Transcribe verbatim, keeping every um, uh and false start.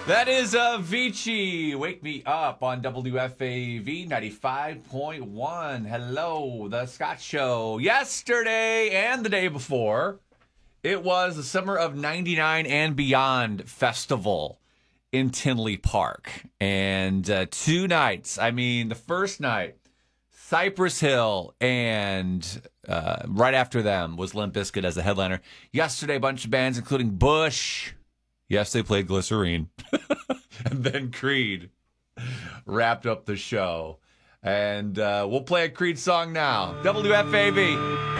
That is Avicii. Wake Me Up on W F A V ninety-five point one. Hello, The Scott Show. Yesterday and the day before, it was the Summer of ninety-nine and Beyond Festival in Tinley Park. And uh, two nights, I mean, the first night, Cypress Hill, and uh, right after them was Limp Bizkit as the headliner. Yesterday, a bunch of bands, including Bush. Yes, they played Glycerine. And then Creed wrapped up the show. And uh, we'll play a Creed song now. W F A V.